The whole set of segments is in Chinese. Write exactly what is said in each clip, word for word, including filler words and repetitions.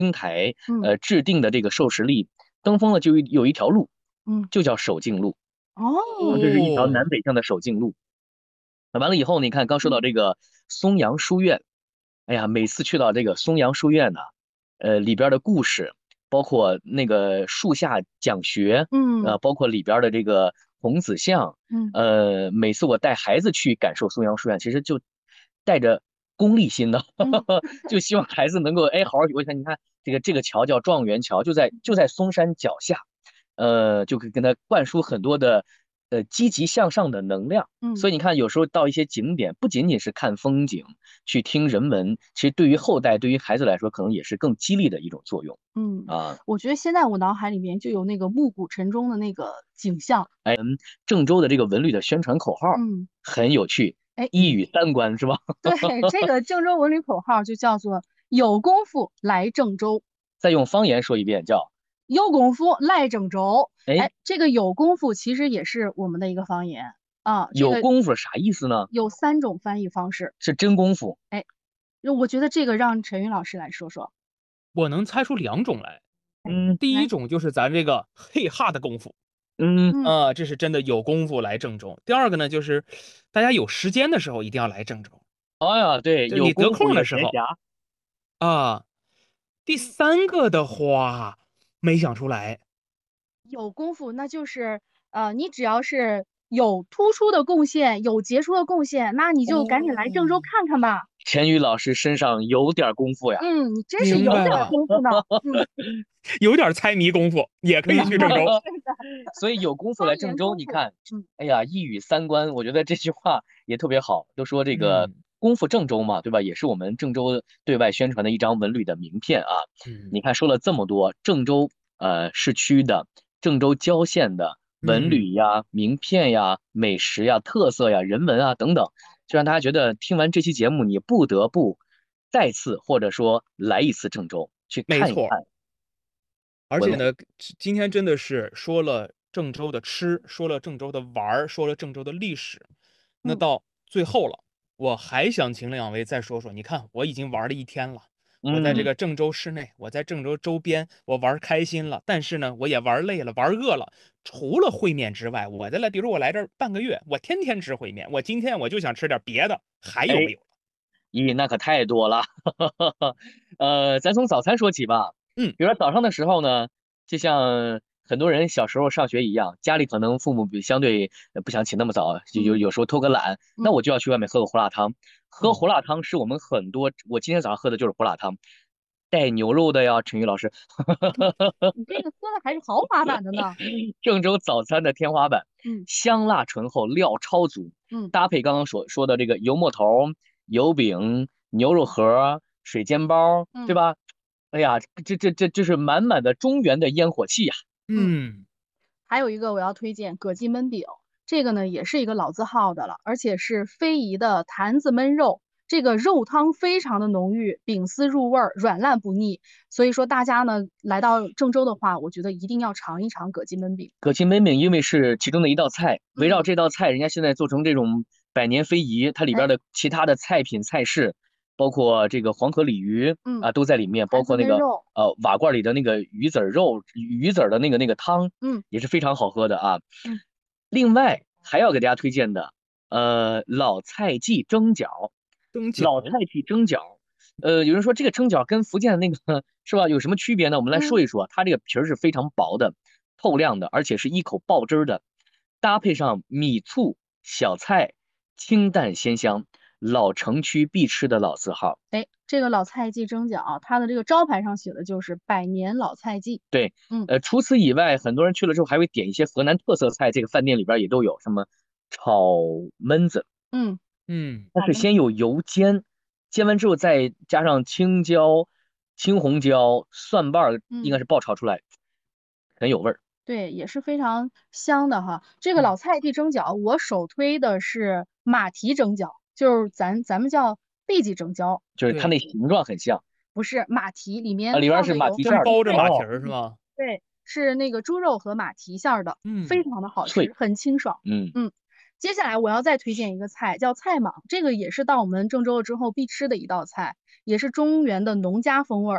青台嗯呃制定的这个授时历，登封了就有有一条路， 嗯， 就叫守静路啊， 哦， 这是一条哦， 南北向的守静路。完了以后，你看刚说到嗯这个松阳书院，哎呀，每次去到这个松阳书院呢，呃，里边的故事，包括那个树下讲学， 嗯呃，包括里边的这个孔子像， 嗯呃，每次我带孩子去感受松阳书院，其实就带着功利心的， 嗯就希望孩子能够哎好好学。你看这个这个桥叫状元桥，就在就在嵩山脚下，呃，就可以跟他灌输很多的呃积极向上的能量。 嗯所以你看，有时候到一些景点，不仅仅是看风景，去听人文，其实对于后代、对于孩子来说，可能也是更激励的一种作用嗯， 啊。 我觉得现在我脑海里面就有那个暮鼓晨钟的那个景象。 郑州的这个文旅的宣传口号嗯， 很有趣， 哎， 一语三关是吧？ 对，这个郑州文旅口号就叫做有功夫来郑州， 再用方言说一遍，叫有功夫来郑州。 哎， 哎，这个有功夫其实也是我们的一个方言啊，这有个功夫啥意思呢？ 有三种翻译方式。 是真功夫。 哎，我觉得这个让陈云老师来说说。 我能猜出两种来。 嗯第一来， 种就是咱这个嘿哈的功夫， 嗯， 嗯， 啊，这是真的有功夫来郑州。第二个呢，就是大家有时间的时候一定要来郑州， 哎呀，对， 就你得有功夫空的时候有闲暇。 啊。第三个的话，没想出来。 有功夫，那就是呃，你只要是有突出的贡献，有杰出的贡献，那你就赶紧来郑州哦， 看看吧。 钱宇老师身上有点功夫呀。 嗯，你真是有点明白了， 功夫呢。嗯， 有点猜谜功夫，也可以去郑州。 是的， 所以有功夫来方郑州， 言功夫。 你看， 嗯， 哎呀，一语三关，我觉得这句话也特别好。都说这个嗯功夫郑州嘛，对吧？也是我们郑州对外宣传的一张文旅的名片啊。 嗯你看说了这么多，郑州呃市区的、郑州郊县的文嗯， 旅呀、名片呀、美食呀、特色呀、人文啊等等，就让大家觉得听完这期节目，你不得不再次或者说来一次郑州，去没错。 看一看文化。 而且呢，今天真的是说了郑州的吃，说了郑州的玩儿，说了郑州的历史。那嗯， 到最后了，我还想请两位再说说。你看，我已经玩了一天了，我在这嗯， 个郑州市内，我在郑州周边，我玩开心了，但是呢，我也玩累了，玩饿了。除了烩面之外，我在来，比如我来这儿半个月，我天天吃烩面，我今天我就想吃点别的，还有没哎， 有？ 咦，那可太多了。呃，咱从早餐说起吧。 嗯比如说早上的时候呢，就像很多人小时候上学一样，家里可能父母比相对呃不想起那么早，就有嗯有时候偷个懒，那嗯， 我就要去外面喝个胡辣汤。喝胡哦， 辣汤是我们很多，我今天早上喝的就是胡辣汤，带牛肉的呀，陈宇老师。 你这个喝的还是豪华版的呢。 郑州早餐的天花板， 嗯香辣醇厚，料超足， 嗯搭配刚刚所说的这个油馍头、油饼、牛肉盒、水煎包，对嗯吧？哎呀，这这这这是满满的中原的烟火气呀！ 嗯。 嗯， 还有一个我要推荐葛记焖饼，这个呢也是一个老字号的了，而且是非遗的坛子焖肉，这个肉汤非常的浓郁，饼丝入味儿，软烂不腻。所以说大家呢来到郑州的话，我觉得一定要尝一尝葛记焖饼。 葛其焖饼因为是其中的一道菜，围绕嗯， 这道菜，人家现在做成这种百年非遗，它里边哎， 的其他的菜品菜式，包括这个黄河鲤鱼嗯， 啊，都在里面，包坛子括那个焖肉， 呃瓦罐里的那个鱼子儿肉、鱼子儿的那个那个汤， 嗯也是非常好喝的啊。 嗯， 另外还要给大家推荐的，呃，老蔡记蒸饺， 蒸饺， 老蔡记蒸饺。呃，有人说这个蒸饺跟福建的那个是吧有什么区别呢？我们来嗯， 说一说，它这个皮儿是非常薄的，透亮的，而且是一口爆汁儿的，搭配上米醋、小菜，清淡鲜香，老城区必吃的老字号。 哎，这个老蔡记蒸饺，它的这个招牌上写的就是百年老蔡记。 对， 嗯呃，除此以外，很多人去了之后还会点一些河南特色菜，这个饭店里边也都有，什么炒焖子， 嗯， 嗯。 它好焖， 是先有油煎，煎完之后再加上青椒、青红椒、蒜瓣儿，应嗯。 该是爆炒出来，很有味儿。 对，也是非常香的哈。这个嗯老菜地蒸饺，我首推的是马蹄蒸饺，就是咱咱们叫篦箕蒸饺， 就是它对， 那形状很像不是马蹄，里啊， 面里边是放的有马蹄馅儿的真包着马蹄哦， 儿是吗？ 对，是那个猪肉和马蹄馅儿的，非嗯， 常的好脆， 吃，很清爽。 嗯， 嗯，接下来我要再推荐一个菜，叫菜蟒，这个也是到我们郑州了之后必吃的一道菜，也是中原的农家风味儿。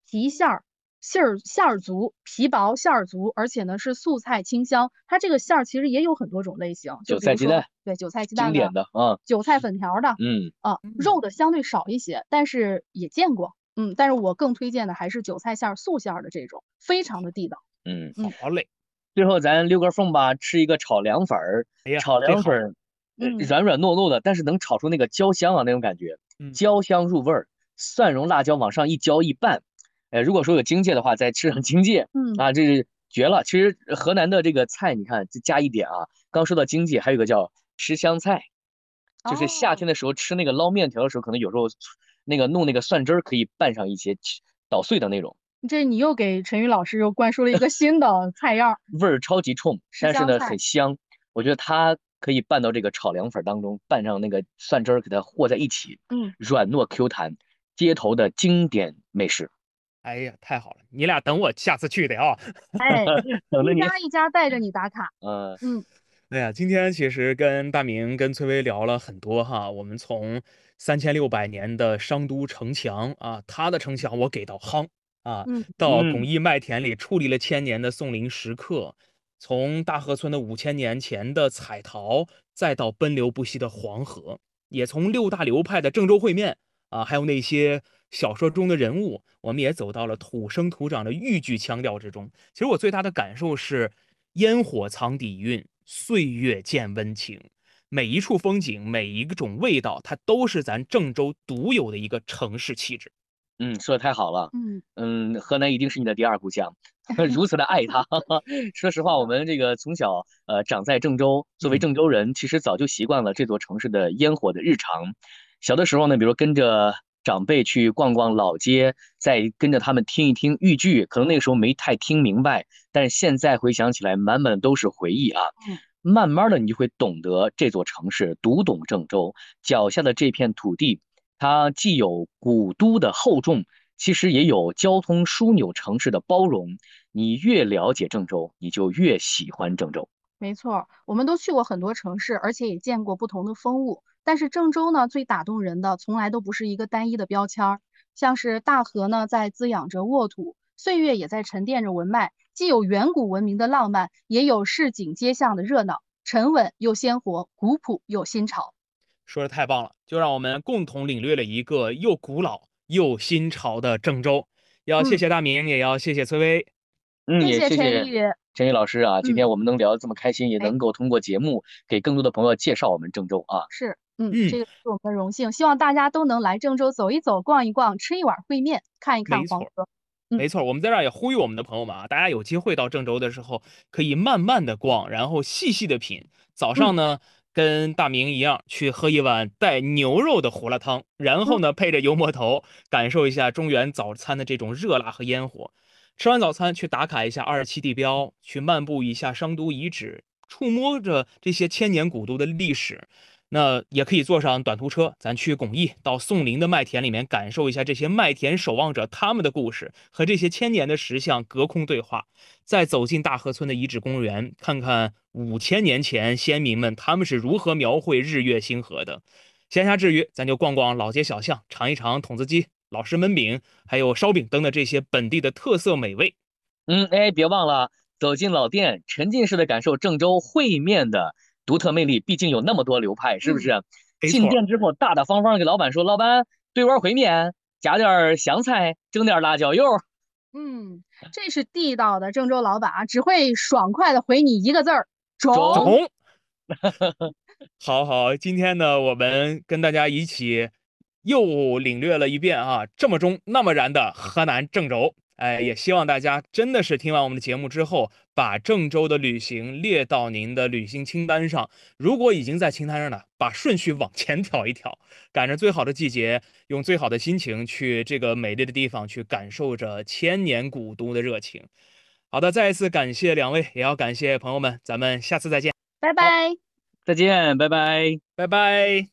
皮馅儿。馅儿馅儿足，皮薄馅儿足，而且呢是素菜清香。它这个馅儿其实也有很多种类型，就比如说韭菜鸡蛋， 对韭菜鸡蛋经典的啊， 韭菜粉条的， 嗯啊，肉的相对少一些，但是也见过，嗯，但是我更推荐的还是韭菜馅儿、素馅儿的这种，非常的地道。 嗯， 好嘞。 最后咱溜个缝吧，吃一个炒凉粉儿。 哎呀， 炒凉粉儿， 嗯软软糯糯的，但是能炒出那个焦香啊那种感觉， 嗯焦香入味儿，蒜蓉辣椒往上一浇一拌。呃，如果说有荆芥的话，再吃上荆芥， 嗯啊，这是绝了。其实河南的这个菜，你看就加一点啊，刚说到荆芥，还有一个叫吃香菜，就是夏天的时候吃那个捞面条的时候，可能有时候那个弄那个蒜汁儿可以拌上一些捣碎的那种， 这你又给陈宇老师又灌输了一个新的菜样， 味儿超级冲，但是呢吃香菜很香。我觉得它可以拌到这个炒凉粉当中，拌上那个蒜汁儿，给它和在一起， 嗯， 软糯 Q 弹，街头的经典美食。 哎呀，太好了！你俩等我下次去的啊。 哎， 等着你。 一家一家带着你打卡。 嗯嗯哎呀，今天其实跟大明、跟崔薇聊了很多哈，我们从三千六百年的商都城墙啊，他的城墙我给到夯啊， 嗯到嗯巩义麦田里矗立了千年的宋陵石刻，从大河村的五千年前的彩陶，再到奔流不息的黄河，也从六大流派的郑州烩面啊，还有那些小说中的人物，我们也走到了土生土长的豫剧腔调之中。其实我最大的感受是，烟火藏底蕴，岁月见温情。每一处风景，每一种味道，它都是咱郑州独有的一个城市气质。 嗯，说的太好了。 嗯嗯，河南一定是你的第二故乡，如此的爱它。说实话，我们这个从小呃长在郑州，作为嗯郑州人，其实早就习惯了这座城市的烟火的日常。小的时候呢，比如跟着长辈去逛逛老街，再跟着他们听一听豫剧，可能那个时候没太听明白，但是现在回想起来，满满都是回忆啊。 嗯慢慢的，你就会懂得这座城市，读懂郑州脚下的这片土地，它既有古都的厚重，其实也有交通枢纽城市的包容。你越了解郑州，你就越喜欢郑州。 没错，我们都去过很多城市，而且也见过不同的风物。但是郑州呢，最打动人的从来都不是一个单一的标签儿，像是大河呢在滋养着沃土，岁月也在沉淀着文脉，既有远古文明的浪漫，也有市井街巷的热闹，沉稳又鲜活，古朴又新潮。 说的太棒了，就让我们共同领略了一个又古老又新潮的郑州。要谢嗯， 谢大明，也要谢谢崔薇。 嗯， 谢谢也谢谢陈毅。 陈毅老师啊，今嗯， 天我们能聊得这么开心，也哎， 能够通过节目给更多的朋友介绍我们郑州啊。 是，嗯， 嗯， 这个是我们的荣幸，希望大家都能来郑州走一走、逛一逛、吃一碗烩面、看一看没错。 黄河。嗯没错，我们在这儿也呼吁我们的朋友们啊，大家有机会到郑州的时候，可以慢慢的逛，然后细细的品。早嗯上呢，跟大明一样去喝一碗带牛肉的胡辣汤，然后嗯呢，配着油馍头，感受一下中原早餐的这种热辣和烟火。吃完早餐，去打卡一下二十七地标，去漫步一下商都遗址，触摸着这些千年古都的历史。那也可以坐上短途车，咱去巩义到宋陵的麦田里面感受一下这些麦田守望者他们的故事，和这些千年的石像隔空对话。再走进大河村的遗址公园，看看五千年前先民们他们是如何描绘日月星河的。闲暇之余，咱就逛逛老街小巷，尝一尝筒子鸡、老式焖饼，还有烧饼等的这些本地的特色美味。 嗯，哎，别忘了走进老店，沉浸式的感受郑州烩面的独特魅力。毕竟有那么多流派，是不嗯， 是？ 没错， 进店之后，大大方方给老板说：“老板，兑碗烩面，加点香菜，整点辣椒油。” 嗯，这是地道的郑州老板啊，只会爽快的回你一个字儿：中。 中总。好好，今天呢，我们跟大家一起又领略了一遍啊，这么中那么燃的河南郑州。哎，也希望大家真的是听完我们的节目之后，把郑州的旅行列到您的旅行清单上。如果已经在清单上了，把顺序往前调一调，赶着最好的季节，用最好的心情去这个美丽的地方，去感受着千年古都的热情。好的，再一次感谢两位，也要感谢朋友们，咱们下次再见。 拜拜。 再见，拜拜。 拜拜。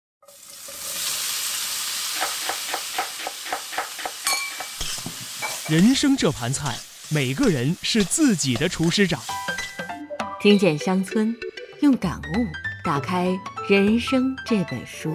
人生这盘菜，每个人是自己的厨师长。 听见乡村，用感悟打开人生这本书。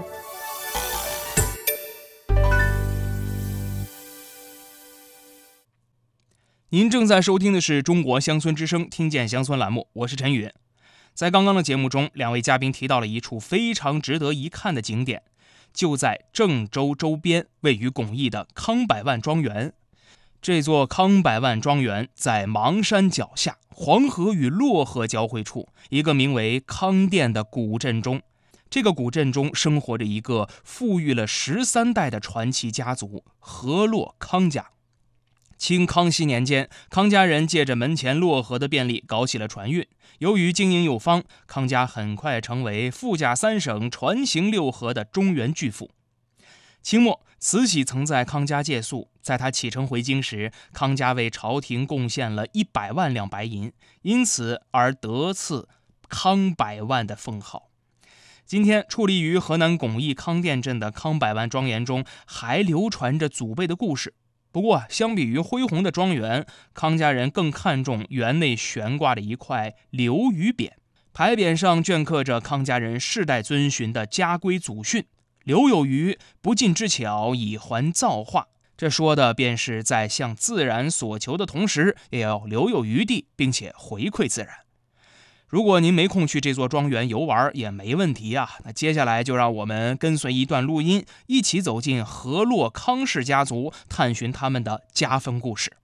您正在收听的是中国乡村之声听见乡村栏目，我是陈宇。在刚刚的节目中，两位嘉宾提到了一处非常值得一看的景点，就在郑州周边位于巩义的康百万庄园。这座康百万庄园在邙山脚下，黄河与洛河交汇处，一个名为康店的古镇中。这个古镇中生活着一个富裕了十三代的传奇家族——河洛康家。清康熙年间，康家人借着门前洛河的便利搞起了船运。由于经营有方，康家很快成为富甲三省、船行六河的中原巨富。清末，慈禧曾在康家借宿，在他启程回京时，康家为朝廷贡献了一百万两白银，因此而得赐康百万的封号。今天矗立于河南巩义康店镇的康百万庄园中，还流传着祖辈的故事。不过，相比于恢宏的庄园，康家人更看重园内悬挂的一块刘禹匾，牌匾上镌刻着康家人世代遵循的家规祖训：留有余，不尽之巧，以还造化。这说的便是在向自然所求的同时，也要留有余地，并且回馈自然。如果您没空去这座庄园游玩也没问题啊，那接下来就让我们跟随一段录音，一起走进河洛康氏家族，探寻他们的家风故事。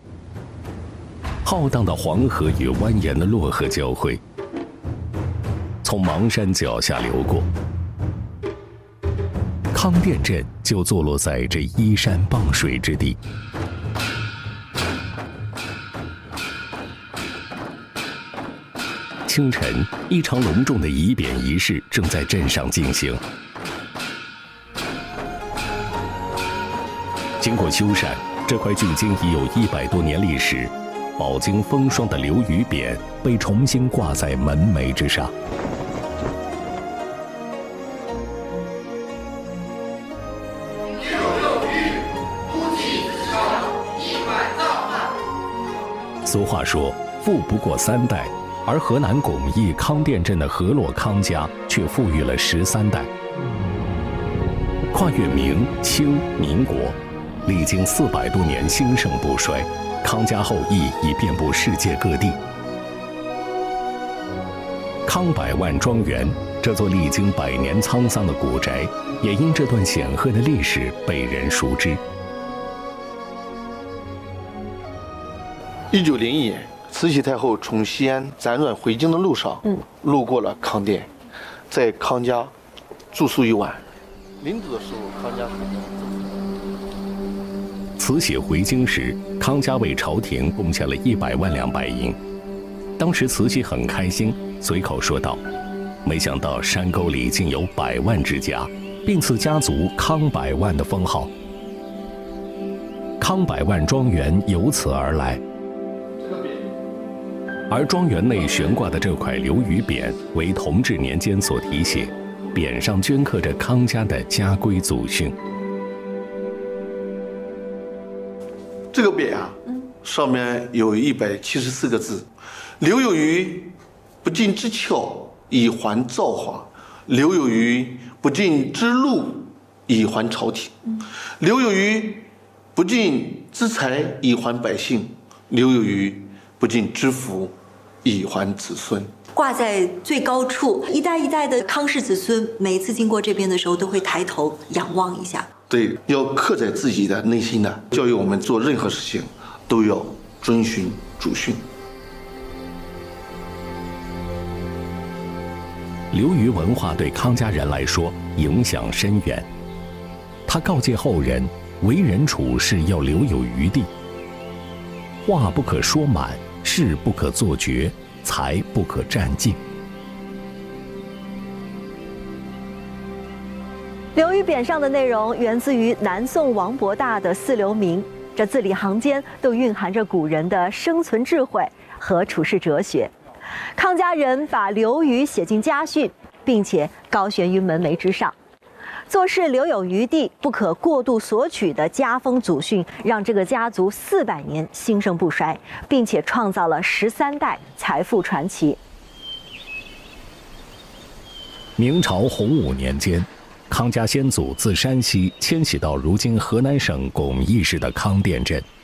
浩荡的黄河与蜿蜒的洛河交汇，从邙山脚下流过。康店镇就坐落在这依山傍水之地。清晨，一场隆重的仪匾仪式正在镇上进行。经过修缮，这块距今已有一百多年历史、饱经风霜的刘禹匾被重新挂在门楣之上。俗话说，富不过三代。而河南巩义康店镇的河洛康家却富裕了十三代，跨越明、清、民国，历经四百多年兴盛不衰，康家后裔已遍布世界各地。康百万庄园这座历经百年沧桑的古宅，也因这段显赫的历史被人熟知。 一九零一年。慈禧太后从西安辗转回京的路上，嗯，路过了康店，在康家住宿一晚。临走的时候，康家慈禧回京时，康家为朝廷贡献了一百万两白银。当时慈禧很开心，随口说道：“没想到山沟里竟有百万之家，并赐家族康百万的封号。康百万庄园由此而来。”而庄园内悬挂的这块刘禹匾为同治年间所题写，匾上镌刻着康家的家规祖训。 这个匾啊，上面有一百七十四个字：留有余，不尽之巧，以还造化；留有余，不尽之禄，以还朝廷；留有余，不尽之财，以还百姓；留有余，不尽之福，以还子孙。 挂在最高处，一代一代的康氏子孙，每一次经过这边的时候，都会抬头仰望一下。 对，要刻在自己的内心的，教育我们做任何事情都要遵循祖训。 刘禹文化对康家人来说影响深远，他告诫后人，为人处事要留有余地，话不可说满，事不可做绝，财不可占尽。 刘禹匾上的内容源自于南宋王伯大的《四留铭》，这字里行间都蕴含着古人的生存智慧和处世哲学。康家人把刘禹写进家训，并且高悬于门楣之上。做事留有余地，不可过度索取的家风祖训，让这个家族四百年兴盛不衰，并且创造了十三代财富传奇。 明朝洪武年间，康家先祖自山西迁徙到如今河南省巩义市的康店镇。